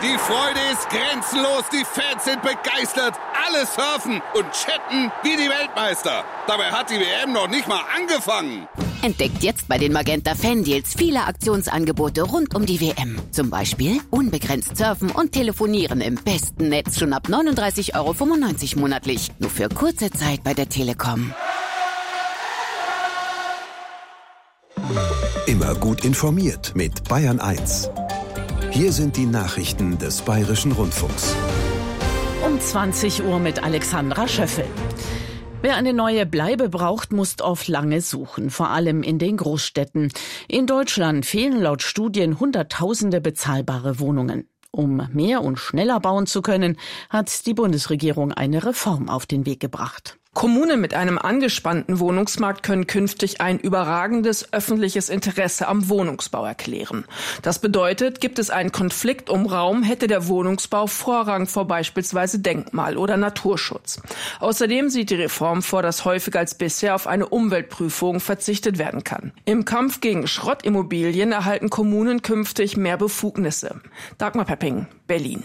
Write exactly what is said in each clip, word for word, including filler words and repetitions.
Die Freude ist grenzenlos, die Fans sind begeistert, alle surfen und chatten wie die Weltmeister. Dabei hat die W M noch nicht mal angefangen. Entdeckt jetzt bei den Magenta Fan-Deals viele Aktionsangebote rund um die W M. Zum Beispiel unbegrenzt surfen und telefonieren im besten Netz schon ab neununddreißig Euro fünfundneunzig monatlich. Nur für kurze Zeit bei der Telekom. Immer gut informiert mit Bayern eins. Hier sind die Nachrichten des Bayerischen Rundfunks. Um zwanzig Uhr mit Alexandra Schöffel. Wer eine neue Bleibe braucht, muss oft lange suchen, vor allem in den Großstädten. In Deutschland fehlen laut Studien Hunderttausende bezahlbare Wohnungen. Um mehr und schneller bauen zu können, hat die Bundesregierung eine Reform auf den Weg gebracht. Kommunen mit einem angespannten Wohnungsmarkt können künftig ein überragendes öffentliches Interesse am Wohnungsbau erklären. Das bedeutet, gibt es einen Konflikt um Raum, hätte der Wohnungsbau Vorrang vor beispielsweise Denkmal- oder Naturschutz. Außerdem sieht die Reform vor, dass häufiger als bisher auf eine Umweltprüfung verzichtet werden kann. Im Kampf gegen Schrottimmobilien erhalten Kommunen künftig mehr Befugnisse. Dagmar Pepping, Berlin.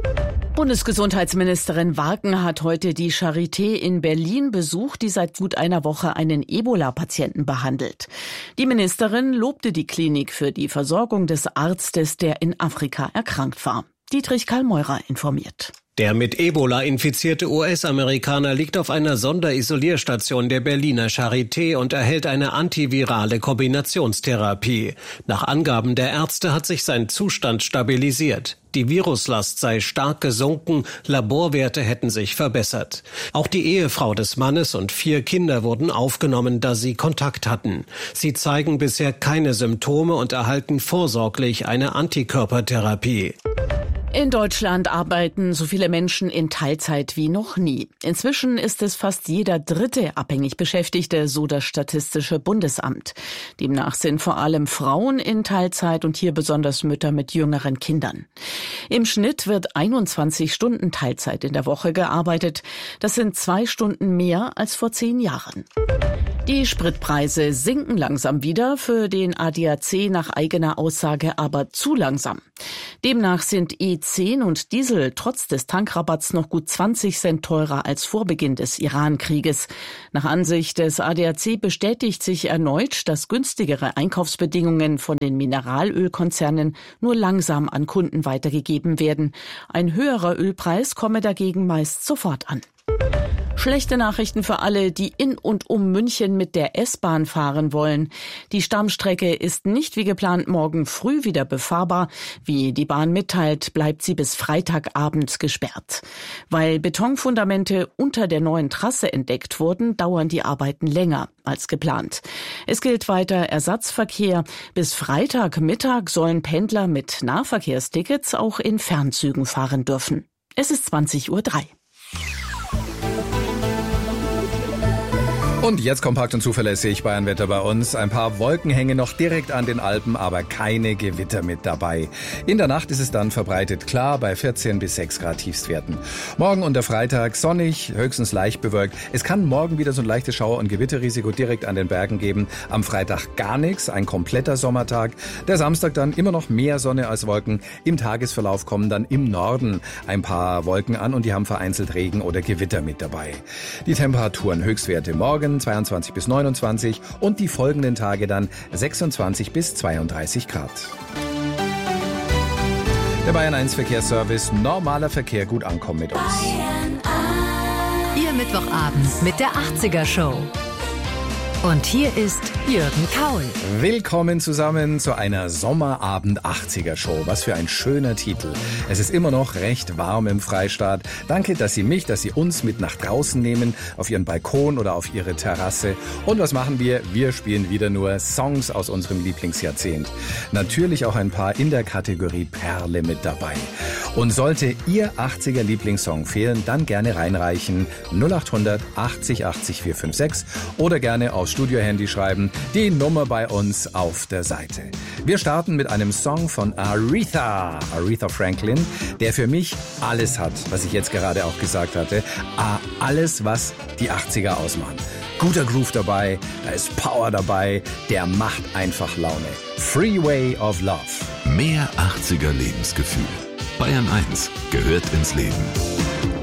Bundesgesundheitsministerin Warken hat heute die Charité in Berlin besucht, die seit gut einer Woche einen Ebola-Patienten behandelt. Die Ministerin lobte die Klinik für die Versorgung des Arztes, der in Afrika erkrankt war. Dietrich Karl-Meurer informiert. Der mit Ebola infizierte U S-Amerikaner liegt auf einer Sonderisolierstation der Berliner Charité und erhält eine antivirale Kombinationstherapie. Nach Angaben der Ärzte hat sich sein Zustand stabilisiert. Die Viruslast sei stark gesunken, Laborwerte hätten sich verbessert. Auch die Ehefrau des Mannes und vier Kinder wurden aufgenommen, da sie Kontakt hatten. Sie zeigen bisher keine Symptome und erhalten vorsorglich eine Antikörpertherapie. In Deutschland arbeiten so viele Menschen in Teilzeit wie noch nie. Inzwischen ist es fast jeder dritte abhängig Beschäftigte, so das Statistische Bundesamt. Demnach sind vor allem Frauen in Teilzeit und hier besonders Mütter mit jüngeren Kindern. Im Schnitt wird einundzwanzig Stunden Teilzeit in der Woche gearbeitet. Das sind zwei Stunden mehr als vor zehn Jahren. Die Spritpreise sinken langsam wieder, für den A D A C nach eigener Aussage aber zu langsam. Demnach sind E zehn und Diesel trotz des Tankrabatts noch gut zwanzig Cent teurer als vor Beginn des Iran-Krieges. Nach Ansicht des A D A C bestätigt sich erneut, dass günstigere Einkaufsbedingungen von den Mineralölkonzernen nur langsam an Kunden weitergegeben werden. Ein höherer Ölpreis komme dagegen meist sofort an. Schlechte Nachrichten für alle, die in und um München mit der S-Bahn fahren wollen. Die Stammstrecke ist nicht wie geplant morgen früh wieder befahrbar. Wie die Bahn mitteilt, bleibt sie bis Freitagabend gesperrt. Weil Betonfundamente unter der neuen Trasse entdeckt wurden, dauern die Arbeiten länger als geplant. Es gilt weiter Ersatzverkehr. Bis Freitagmittag sollen Pendler mit Nahverkehrstickets auch in Fernzügen fahren dürfen. Es ist zwanzig Uhr drei. Und jetzt kompakt und zuverlässig Bayernwetter bei uns. Ein paar Wolken hängen noch direkt an den Alpen, aber keine Gewitter mit dabei. In der Nacht ist es dann verbreitet klar bei vierzehn bis sechs Grad Tiefstwerten. Morgen und der Freitag sonnig, höchstens leicht bewölkt. Es kann morgen wieder so ein leichtes Schauer- und Gewitterrisiko direkt an den Bergen geben. Am Freitag gar nichts, ein kompletter Sommertag. Der Samstag dann immer noch mehr Sonne als Wolken. Im Tagesverlauf kommen dann im Norden ein paar Wolken an und die haben vereinzelt Regen oder Gewitter mit dabei. Die Temperaturen, Höchstwerte morgen zweiundzwanzig bis neunundzwanzig und die folgenden Tage dann sechsundzwanzig bis zweiunddreißig Grad. Der Bayern eins Verkehrsservice, normaler Verkehr, gut ankommen mit uns. Ihr Mittwochabend mit der achtziger Show. Und hier ist Jürgen Kaul. Willkommen zusammen zu einer Sommerabend-achtziger-Show. Was für ein schöner Titel. Es ist immer noch recht warm im Freistaat. Danke, dass Sie mich, dass Sie uns mit nach draußen nehmen, auf Ihren Balkon oder auf Ihre Terrasse. Und was machen wir? Wir spielen wieder nur Songs aus unserem Lieblingsjahrzehnt. Natürlich auch ein paar in der Kategorie Perle mit dabei. Und sollte Ihr achtziger-Lieblingssong fehlen, dann gerne reinreichen. null acht hundert achtzig achtzig vier fünf sechs oder gerne aufs Studiohandy schreiben. Die Nummer bei uns auf der Seite. Wir starten mit einem Song von Aretha, Aretha Franklin, der für mich alles hat, was ich jetzt gerade auch gesagt hatte. Alles, was die achtziger ausmachen. Guter Groove dabei, da ist Power dabei, der macht einfach Laune. Freeway of Love. Mehr achtziger Lebensgefühl. Bayern eins gehört ins Leben.